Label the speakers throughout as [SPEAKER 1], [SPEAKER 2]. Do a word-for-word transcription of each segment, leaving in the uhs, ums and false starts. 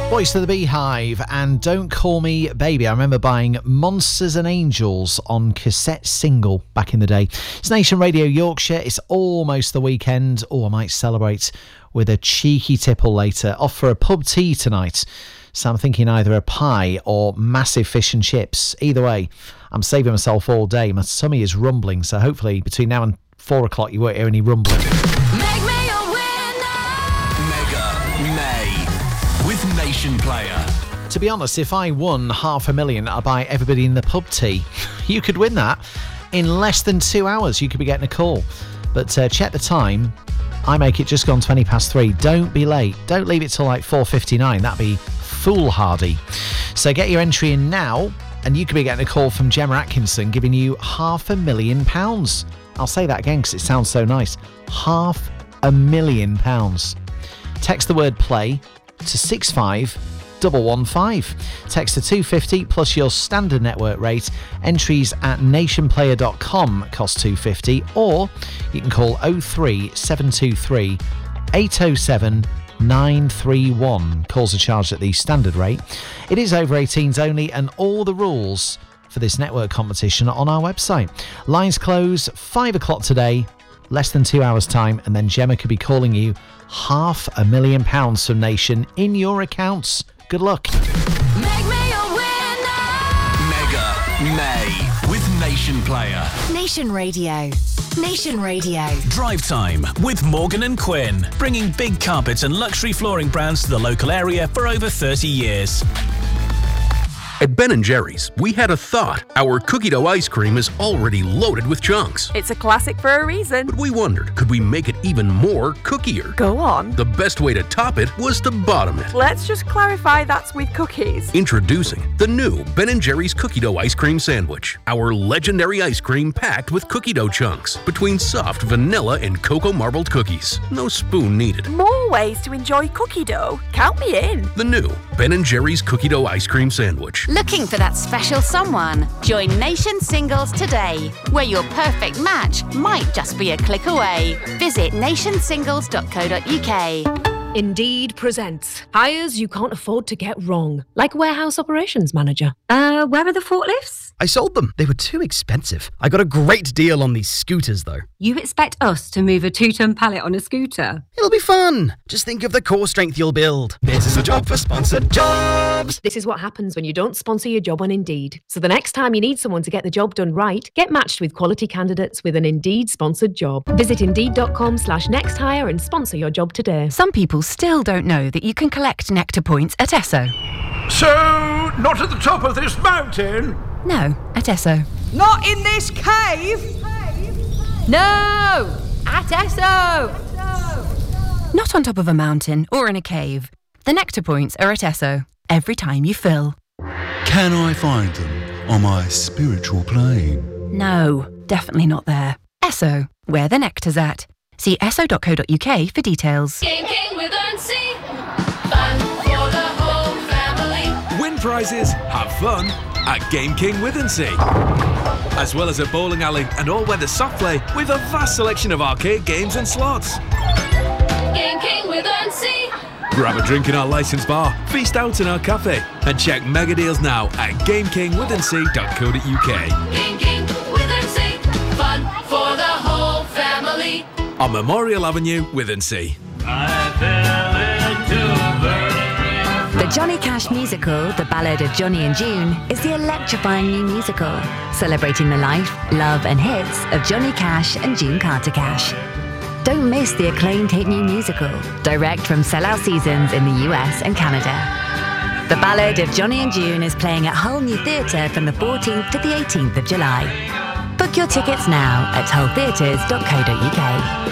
[SPEAKER 1] Voice of the Beehive and Don't Call Me Baby. I remember buying Monsters and Angels on cassette single back in the day. It's Nation Radio Yorkshire. It's almost the weekend. Oh, I might celebrate with a cheeky tipple later. Off for a pub tea tonight. So I'm thinking either a pie or massive fish and chips. Either way, I'm saving myself all day. My tummy is rumbling, so hopefully between now and four o'clock you won't hear any rumbling.
[SPEAKER 2] Make me a winner! Mega May with Nation Player.
[SPEAKER 1] To be honest, if I won half a million, I'd buy everybody in the pub tea. You could win that. In less than two hours, you could be getting a call. But uh, check the time. I make it just gone twenty past three. Don't be late. Don't leave it till like four fifty-nine. That'd be foolhardy. So get your entry in now, and you could be getting a call from Gemma Atkinson giving you half a million pounds. I'll say that again because it sounds so nice. Half a million pounds. Text the word play to six five one one five. Text to two fifty plus your standard network rate. Entries at nationplayer dot com cost two fifty, or you can call oh three seven two three eight oh seven nine three one. Calls are charged at the standard rate. It is over eighteens only, and all the rules for this network competition are on our website. Lines close five o'clock today, less than two hours time, and then Gemma could be calling you half a million pounds from Nation in your accounts. Good luck.
[SPEAKER 2] Make me a winner! Mega May with Nation Player.
[SPEAKER 3] Nation Radio. Nation Radio.
[SPEAKER 4] Drive Time with Morgan and Quinn, bringing big carpets and luxury flooring brands to the local area for over thirty years.
[SPEAKER 5] At Ben and Jerry's, we had a thought. Our cookie dough ice cream is already loaded with chunks.
[SPEAKER 6] It's a classic for a reason.
[SPEAKER 5] But we wondered, could we make it even more cookier?
[SPEAKER 6] Go on.
[SPEAKER 5] The best way to top it was to bottom it.
[SPEAKER 6] Let's just clarify that's with cookies.
[SPEAKER 5] Introducing the new Ben and Jerry's cookie dough ice cream sandwich. Our legendary ice cream packed with cookie dough chunks between soft vanilla and cocoa marbled cookies. No spoon needed.
[SPEAKER 6] More ways to enjoy cookie dough. Count me in.
[SPEAKER 5] The new Ben and Jerry's cookie dough ice cream sandwich.
[SPEAKER 3] Looking for that special someone? Join Nation Singles today, where your perfect match might just be a click away. Visit nation singles dot co dot uk.
[SPEAKER 7] Indeed presents hires you can't afford to get wrong, like warehouse operations manager.
[SPEAKER 8] Uh, where are the forklifts?
[SPEAKER 9] I sold them. They were too expensive. I got a great deal on these scooters, though.
[SPEAKER 8] You expect us to move a two-ton pallet on a scooter?
[SPEAKER 9] It'll be fun. Just think of the core strength you'll build. This is a job for sponsored jobs.
[SPEAKER 7] This is what happens when you don't sponsor your job on Indeed. So the next time you need someone to get the job done right, get matched with quality candidates with an Indeed sponsored job. Visit indeed.com slash next hire and sponsor your job today.
[SPEAKER 10] Some people still don't know that you can collect Nectar points at Esso.
[SPEAKER 11] So, not at the top of this mountain?
[SPEAKER 10] No, at Esso.
[SPEAKER 12] Not in this cave? No! At Esso!
[SPEAKER 10] Not on top of a mountain or in a cave. The Nectar points are at Esso every time you fill.
[SPEAKER 13] Can I find them on my spiritual plane?
[SPEAKER 10] No, definitely not there. Esso, where the nectar's at. See esso dot co dot uk for details.
[SPEAKER 2] Game King with Earnsea. Fun for the whole family.
[SPEAKER 14] Win prizes, have fun at Game King with Earnsea. As well as a bowling alley and all-weather soft play with a vast selection of arcade games and slots.
[SPEAKER 2] Game King with Earnsea.
[SPEAKER 14] Grab a drink in our licensed bar, feast out in our cafe, and check mega deals now at game king with earnsea dot co dot uk.
[SPEAKER 2] Game King with Earnsea. Fun for the whole family.
[SPEAKER 14] On Memorial Avenue, Withensea.
[SPEAKER 3] The Johnny Cash musical, The Ballad of Johnny and June, is the electrifying new musical, celebrating the life, love and hits of Johnny Cash and June Carter Cash. Don't miss the acclaimed hit new musical, direct from Sellout Seasons in the U S and Canada. The Ballad of Johnny and June is playing at Hull New Theatre from the fourteenth to the eighteenth of July. Book your tickets now at hull theatres dot co dot uk.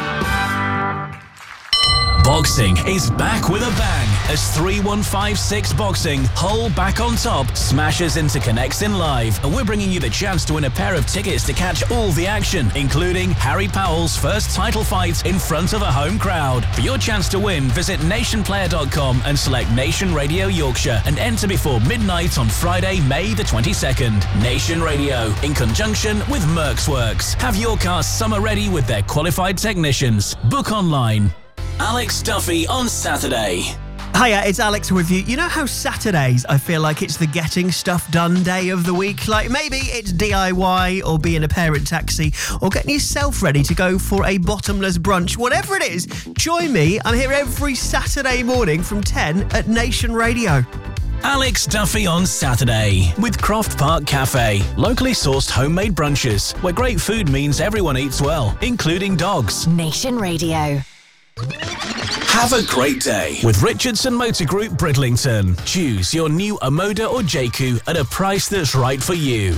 [SPEAKER 4] Boxing is back with a bang as three one five six Boxing, Hull back on top, smashes into Connects in Live. And we're bringing you the chance to win a pair of tickets to catch all the action, including Harry Powell's first title fight in front of a home crowd. For your chance to win, visit nation player dot com and select Nation Radio Yorkshire and enter before midnight on Friday, May the twenty-second. Nation Radio, in conjunction with Mercs Works. Have your car summer ready with their qualified technicians. Book online. Alex Duffy on Saturday.
[SPEAKER 15] Hiya, it's Alex with you. You know how Saturdays, I feel like it's the getting stuff done day of the week? Like maybe it's D I Y or being a parent taxi or getting yourself ready to go for a bottomless brunch. Whatever it is, join me. I'm here every Saturday morning from ten at Nation Radio.
[SPEAKER 4] Alex Duffy on Saturday with Croft Park Cafe. Locally sourced homemade brunches where great food means everyone eats well, including dogs.
[SPEAKER 3] Nation Radio.
[SPEAKER 4] Have a great day with Richardson Motor Group Bridlington. Choose your new Omoda or J Q at a price that's right for you.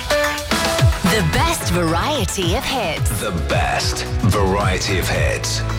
[SPEAKER 3] The best variety of hits.
[SPEAKER 2] The best variety of hits.